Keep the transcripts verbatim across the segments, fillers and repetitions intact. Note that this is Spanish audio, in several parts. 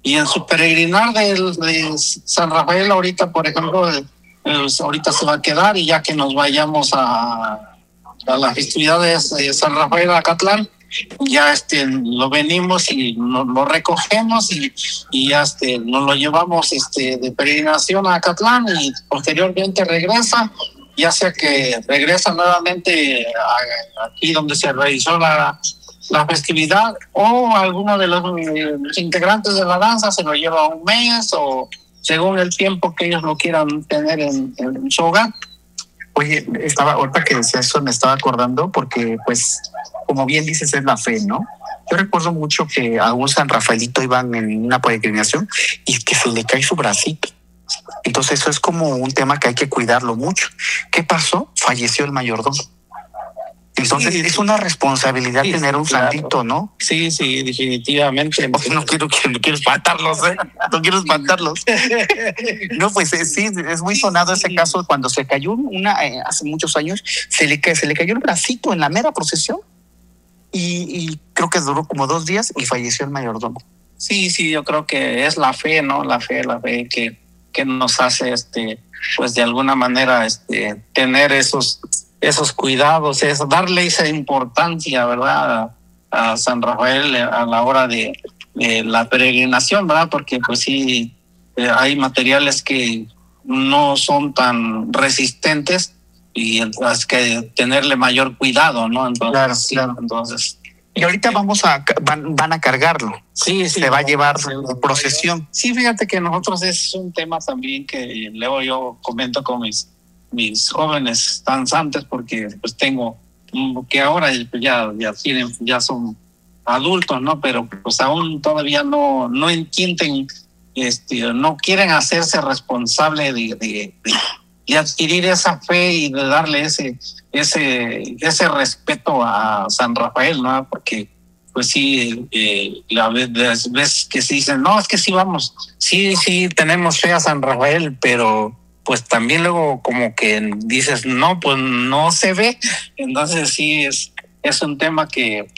y en su peregrinar de, de San Rafael ahorita, por ejemplo, eh, pues ahorita se va a quedar, y ya que nos vayamos a, a las festividades de San Rafael Acatlán, ya este lo venimos y nos lo recogemos y, y ya este nos lo llevamos este de peregrinación a Acatlán, y posteriormente regresa, ya sea que regresa nuevamente a, aquí donde se realizó la, la festividad, o alguno de los, eh, los integrantes de la danza se lo lleva un mes, o según el tiempo que ellos lo quieran tener en, en su hogar. Oye, estaba, ahorita que decía eso me estaba acordando porque, pues, como bien dices, es la fe, ¿no? Yo recuerdo mucho que a un San Rafaelito iban en una peregrinación y que se le cae su bracito. Entonces eso es como un tema que hay que cuidarlo mucho. ¿Qué pasó? Falleció el mayordomo. Entonces sí, es una responsabilidad sí, tener un claro. santito, ¿no? Sí, sí, definitivamente. Pues no quiero, no quiero espantarlos, ¿eh? No quiero espantarlos. No, pues sí, es muy sonado ese caso cuando se cayó una, eh, hace muchos años, se le, se le cayó el bracito en la mera procesión y, y creo que duró como dos días y falleció el mayordomo. Sí, sí, yo creo que es la fe, ¿no? La fe, la fe que, que nos hace, este, pues de alguna manera, este, tener esos... esos cuidados, es darle esa importancia, ¿verdad? A, a San Rafael a la hora de, de la peregrinación, ¿verdad? Porque pues sí, eh, hay materiales que no son tan resistentes y hay que tenerle mayor cuidado, ¿no? Entonces, claro, sí, claro. Entonces, y ahorita vamos a, van, van a cargarlo. Sí, sí. Se va a llevar en procesión. Sí, fíjate que nosotros es un tema también que luego yo comento con mis mis jóvenes danzantes, porque pues tengo que ahora ya ya tienen ya son adultos, no, pero pues aún todavía no no entienden, este no quieren hacerse responsable de, de, de, de adquirir esa fe y de darle ese ese ese respeto a San Rafael, no, porque pues sí, eh, la vez, las veces que se dicen no, es que sí vamos, sí sí tenemos fe a San Rafael, pero pues también luego como que dices, no, pues no se ve. Entonces sí, es, es un tema que,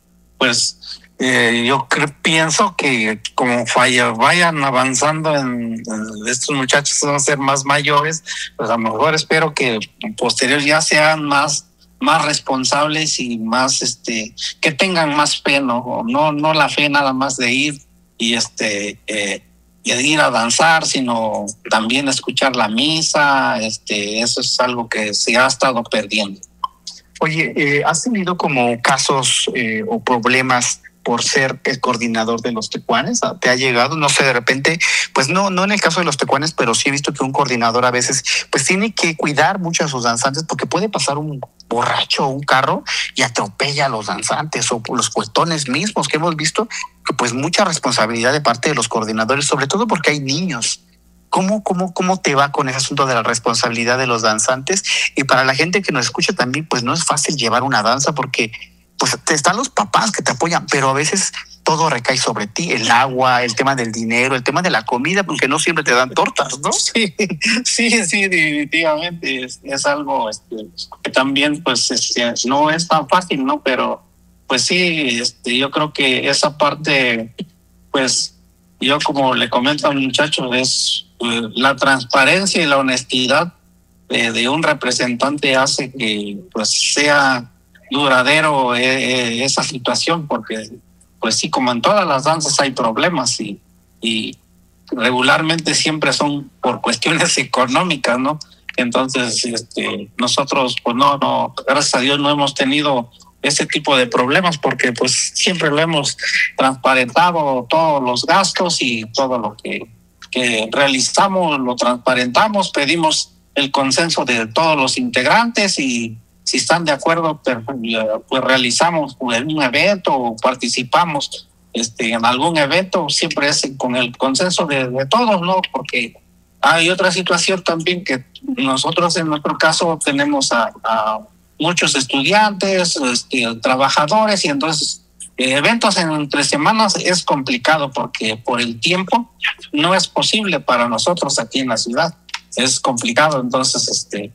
pues, eh, yo creo, pienso que como falla, vayan avanzando en, en estos muchachos van a ser más mayores, pues a lo mejor espero que posterior ya sean más más responsables y más, este, que tengan más fe, no, no, no la fe nada más de ir y este, eh, y de ir a danzar, sino también escuchar la misa, este, eso es algo que se ha estado perdiendo. Oye, eh, ¿has tenido como casos eh, o problemas por ser el coordinador de los tecuanes? ¿Te ha llegado? No sé, de repente, pues no, no en el caso de los tecuanes, pero sí he visto que un coordinador a veces pues tiene que cuidar mucho a sus danzantes porque puede pasar un borracho o un carro y atropella a los danzantes o los cuetones mismos que hemos visto, que pues mucha responsabilidad de parte de los coordinadores, sobre todo porque hay niños. ¿Cómo, cómo, ¿Cómo te va con ese asunto de la responsabilidad de los danzantes? Y para la gente que nos escucha también, pues no es fácil llevar una danza porque pues te están los papás que te apoyan, pero a veces todo recae sobre ti, el agua, el tema del dinero, el tema de la comida, porque no siempre te dan tortas, ¿no? Sí, sí, sí, definitivamente es, es algo este, que también pues este, no es tan fácil, ¿no? Pero pues sí, este, yo creo que esa parte, pues yo como le comento al muchacho, es pues, la transparencia y la honestidad de, de un representante hace que pues sea duradero eh, esa situación, porque pues sí, como en todas las danzas hay problemas y, y regularmente siempre son por cuestiones económicas, ¿no? Entonces, este, nosotros, pues no, no, gracias a Dios no hemos tenido ese tipo de problemas porque pues siempre lo hemos transparentado todos los gastos y todo lo que, que realizamos lo transparentamos, pedimos el consenso de todos los integrantes y si están de acuerdo, pues realizamos un evento o participamos este, en algún evento, siempre es con el consenso de, de todos, ¿no? Porque hay otra situación también que nosotros en nuestro caso tenemos a, a muchos estudiantes, este, trabajadores y entonces eh, eventos en entre semanas es complicado porque por el tiempo no es posible para nosotros aquí en la ciudad, es complicado, entonces este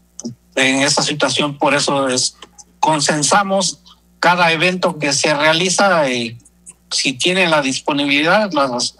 en esa situación, por eso es consensamos cada evento que se realiza, eh, si tiene la disponibilidad, las